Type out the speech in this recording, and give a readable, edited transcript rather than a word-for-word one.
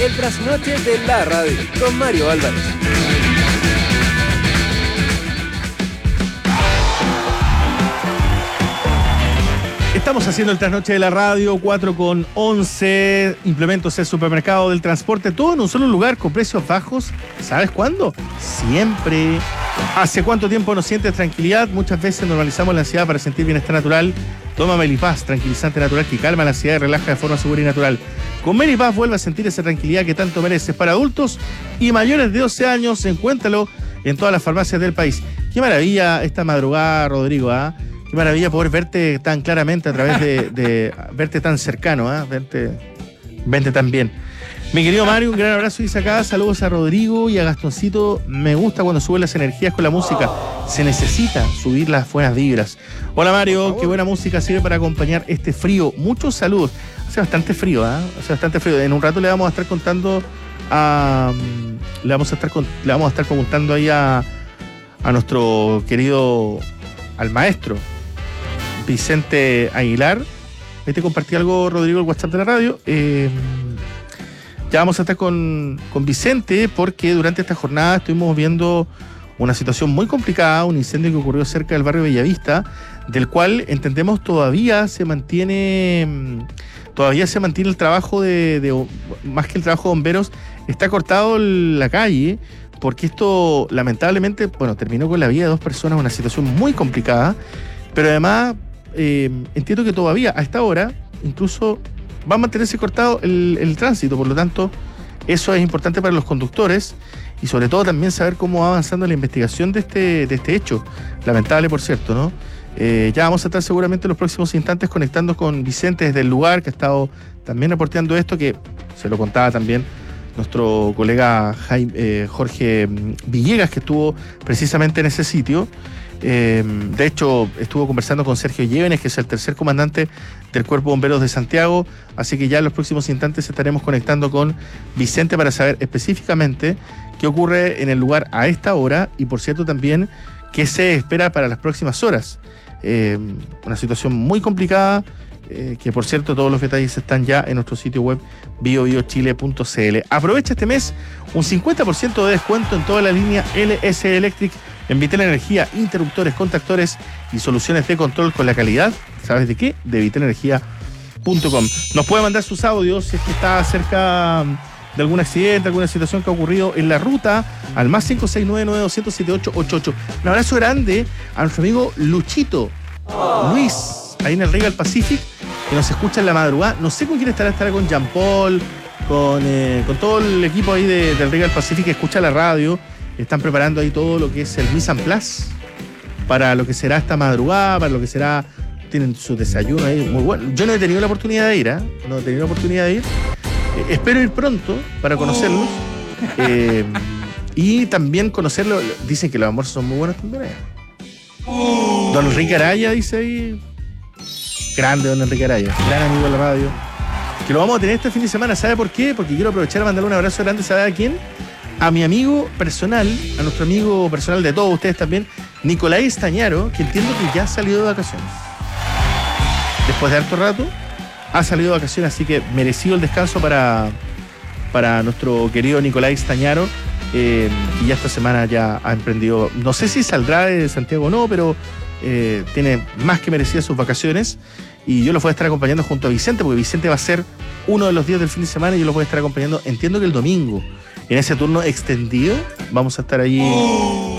El trasnoche de la radio con Mario Álvarez. Estamos haciendo el trasnoche de la radio, 4:11, implementos el supermercado del transporte, todo en un solo lugar con precios bajos. ¿Sabes cuándo? Siempre. ¿Hace cuánto tiempo no sientes tranquilidad? Muchas veces normalizamos la ansiedad para sentir bienestar natural. Toma Melipaz, tranquilizante natural que calma la ansiedad y relaja de forma segura y natural. Con Melipaz vuelve a sentir esa tranquilidad que tanto mereces. Para adultos y mayores de 12 años, encuéntralo en todas las farmacias del país. Qué maravilla esta madrugada, Rodrigo, ¿ah? Qué maravilla poder verte tan claramente a través de verte tan cercano, verte tan bien. Mi querido Mario, un gran abrazo dice acá, saludos a Rodrigo y a Gastoncito. Me gusta cuando suben las energías con la música. Se necesita subir las buenas vibras. Hola Mario, qué buena música sirve para acompañar este frío. Muchos saludos. Hace bastante frío, Hace bastante frío. En un rato le vamos a estar contando le vamos a estar preguntando ahí a nuestro querido, al maestro Vicente Aguilar. Ahí te compartí algo, Rodrigo, el WhatsApp de la radio. Ya vamos a estar con Vicente porque durante esta jornada estuvimos viendo una situación muy complicada, un incendio que ocurrió cerca del barrio Bellavista, del cual entendemos todavía se mantiene el trabajo más que el trabajo de bomberos, está cortado la calle, porque esto lamentablemente, terminó con la vida de 2 personas, una situación muy complicada, pero además entiendo que todavía a esta hora incluso va a mantenerse cortado el tránsito, por lo tanto eso es importante para los conductores y sobre todo también saber cómo va avanzando la investigación de este hecho, lamentable por cierto, ¿no? Ya vamos a estar seguramente en los próximos instantes conectando con Vicente desde el lugar, que ha estado también reporteando esto, que se lo contaba también nuestro colega Jorge Villegas, que estuvo precisamente en ese sitio. De hecho, estuvo conversando con Sergio Llévenes, que es el tercer comandante del Cuerpo de Bomberos de Santiago, así que ya en los próximos instantes estaremos conectando con Vicente para saber específicamente qué ocurre en el lugar a esta hora y, por cierto, también qué se espera para las próximas horas. Una situación muy complicada, que por cierto todos los detalles están ya en nuestro sitio web biobiochile.cl. Aprovecha este mes un 50% de descuento en toda la línea LS Electric en Vitel Energía, interruptores, contactores y soluciones de control con la calidad, ¿sabes de qué? De vitelenergia.com. Nos puede mandar sus audios si es que está cerca de algún accidente, alguna situación que ha ocurrido en la ruta, al más 569-9200-7888. Un abrazo grande a nuestro amigo Luchito, Luis, ahí en el Regal Pacific, que nos escucha en la madrugada. No sé con quién estará con Jean Paul, con todo el equipo ahí del Regal Pacific que escucha la radio. Están preparando ahí todo lo que es el Mise en Place para lo que será esta madrugada, para lo que será, tienen su desayuno ahí muy bueno. Yo no he tenido la oportunidad de ir, no he tenido la oportunidad de ir. Espero ir pronto para conocerlos y también conocerlo. Dicen que los almuerzos son muy buenos también. Don Enrique Araya dice ahí, grande Don Enrique Araya, gran amigo de la radio, que lo vamos a tener este fin de semana. ¿Sabe por qué? Porque quiero aprovechar a mandarle un abrazo grande. ¿Sabe a quién? A mi amigo personal, a nuestro amigo personal de todos ustedes también, Nicolás Estañaro, que entiendo que ya ha salido de vacaciones. Después de harto rato, ha salido de vacaciones, así que merecido el descanso para nuestro querido Nicolás Estañaro. Y ya esta semana ya ha emprendido, no sé si saldrá de Santiago o no, pero tiene más que merecidas sus vacaciones. Y yo los voy a estar acompañando junto a Vicente, porque Vicente va a ser uno de los días del fin de semana y yo los voy a estar acompañando, entiendo que el domingo. En ese turno extendido vamos a estar allí